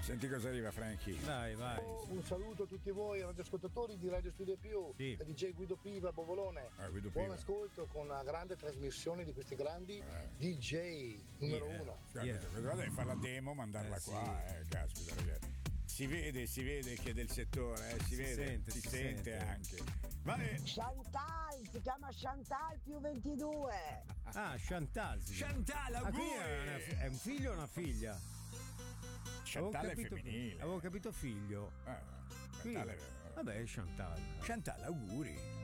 Senti cosa arriva, Franchi. Vai. Un saluto a tutti voi radioascoltatori di Radio Studio Più, Sì. da DJ Guido Piva, Bovolone. Guido Buon Piva. ascolto con una grande trasmissione di questi grandi DJ numero uno. Guarda di fare la demo, mandarla qua, caspita, ragazzi. Si vede che è del settore, si sente anche. Vale. Chantal, si chiama Chantal più 22. Ah, Chantal. Chantal, auguri. È un figlio o una figlia? Chantal è femminile. Avevo capito figlio. Chantal è... Vabbè, Chantal. Chantal, auguri.